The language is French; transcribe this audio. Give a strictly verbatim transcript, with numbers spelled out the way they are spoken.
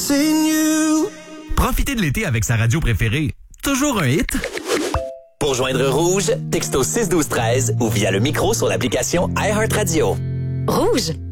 missing you. Profitez de l'été avec sa radio préférée. Toujours un hit. Pour joindre Rouge, texto six douze treize ou via le micro sur l'application iHeartRadio. Rouge.